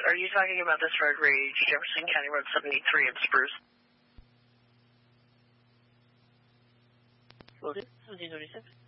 Are you talking about this road rage, Jefferson County Road 73 in Spruce? Will do. 1726.